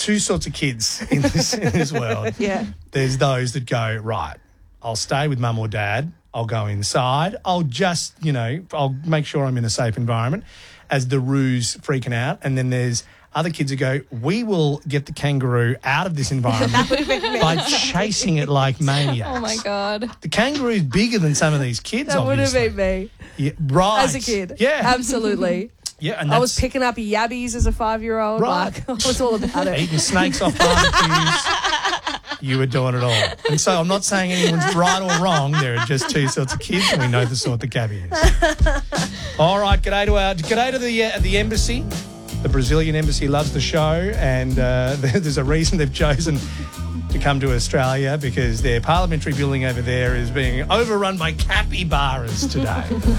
two sorts of kids in this world. Yeah. There's those that go, right, I'll stay with mum or dad. I'll go inside. I'll just, I'll make sure I'm in a safe environment as the roo's freaking out. And then there's other kids who go, we will get the kangaroo out of this environment by chasing it like maniacs. Oh, my God. The kangaroo's bigger than some of these kids, That would have obviously. been me. Yeah, right. As a kid. Yeah. Absolutely. Yeah, and I was picking up yabbies as a 5-year-old. Right. Like, I was all about it. eating snakes off barbecues. You were doing it all. And so I'm not saying anyone's right or wrong. There are just two sorts of kids, and we know the sort that Gabby is. All right, g'day to the embassy. The Brazilian embassy loves the show, and there's a reason they've chosen to come to Australia, because their parliamentary building over there is being overrun by capybaras today.